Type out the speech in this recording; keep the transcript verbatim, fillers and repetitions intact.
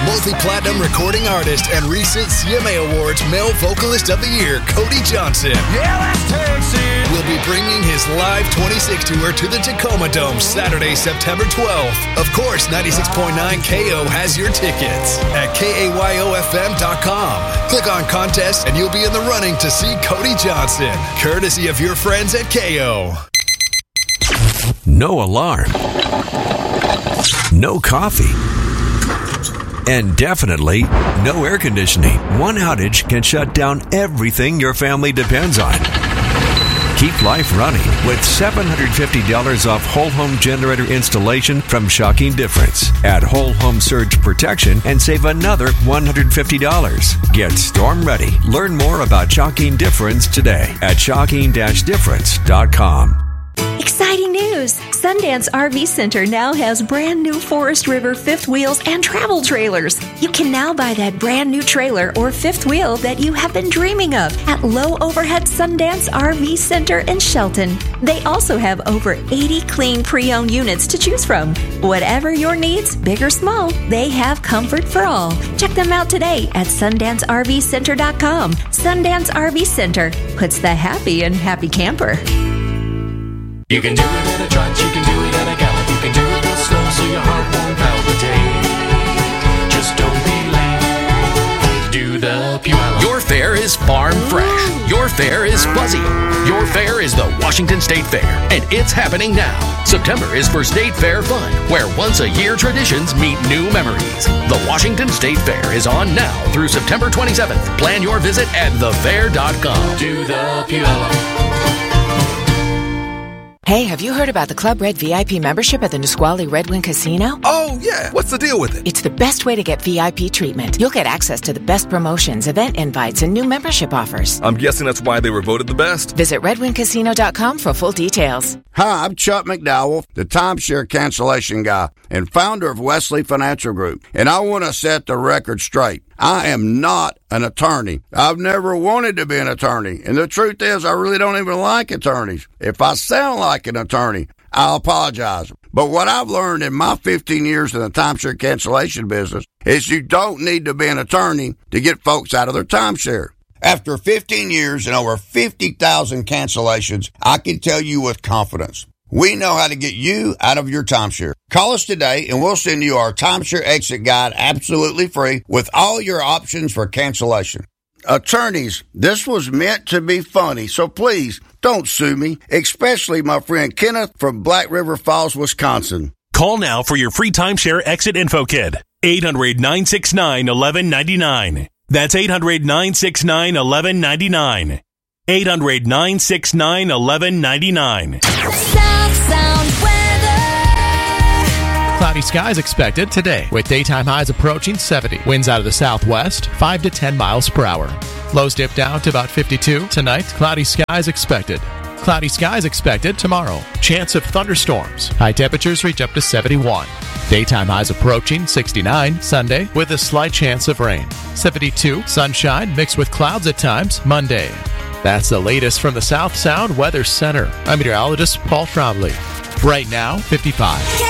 multi-platinum recording artist and recent C M A Awards Male Vocalist of the Year, Cody Johnson, Yeah, that's Texas. will be bringing his live twenty-six tour to the Tacoma Dome Saturday, September twelfth. Of course, ninety-six point nine K O has your tickets at K A Y O F M dot com. Click on contests and you'll be in the running to see Cody Johnson, courtesy of your friends at K O. No alarm. No coffee. And definitely no air conditioning. One outage can shut down everything your family depends on. Keep life running with seven hundred fifty dollars off whole home generator installation from Shocking Difference. Add whole home surge protection and save another one hundred fifty dollars. Get storm ready. Learn more about Shocking Difference today at shocking dash difference dot com. Exciting news! Sundance R V Center now has brand new Forest River fifth wheels and travel trailers. You can now buy that brand new trailer or fifth wheel that you have been dreaming of at low overhead Sundance R V Center in Shelton. They also have over eighty clean pre-owned units to choose from. Whatever your needs, big or small, they have comfort for all. Check them out today at sundance r v center dot com. Sundance R V Center puts the happy in happy camper. You can do it at a trot, you can do it at a gallop, you can do it real slow so your heart won't palpitate. Just don't be late. Do the Puyallup. Your fair is farm fresh. Your fair is fuzzy. Your fair is the Washington State Fair, and it's happening now. September is for State Fair fun, where once-a-year traditions meet new memories. The Washington State Fair is on now through September twenty-seventh. Plan your visit at the fair dot com. Do the Puyallup. Hey, have you heard about the Club Red V I P membership at the Nisqually Red Wing Casino? Oh, yeah. What's the deal with it? It's the best way to get V I P treatment. You'll get access to the best promotions, event invites, and new membership offers. I'm guessing that's why they were voted the best. Visit red wing casino dot com for full details. Hi, I'm Chuck McDowell, the timeshare cancellation guy and founder of Wesley Financial Group. And I want to set the record straight. I am not an attorney. I've never wanted to be an attorney. And the truth is, I really don't even like attorneys. If I sound like an attorney, I'll apologize. But what I've learned in my fifteen years in the timeshare cancellation business is you don't need to be an attorney to get folks out of their timeshare. After fifteen years and over fifty thousand cancellations, I can tell you with confidence, we know how to get you out of your timeshare. Call us today and we'll send you our timeshare exit guide absolutely free with all your options for cancellation. Attorneys, this was meant to be funny, so please don't sue me, especially my friend Kenneth from Black River Falls, Wisconsin. Call now for your free timeshare exit info kit. eight hundred, nine six nine, one one nine nine. That's eight hundred, nine six nine, one one nine nine. eight hundred, nine six nine, one one nine nine. South Sound weather. Cloudy skies expected today, with daytime highs approaching seventy. Winds out of the southwest, five to ten miles per hour. Lows dip down to about fifty-two. Tonight, cloudy skies expected. Cloudy skies expected tomorrow. Chance of thunderstorms. High temperatures reach up to seventy-one. Daytime highs approaching sixty-nine Sunday with a slight chance of rain. seventy-two sunshine mixed with clouds at times Monday. That's the latest from the South Sound Weather Center. I'm meteorologist Paul Trombley. Right now, fifty-five.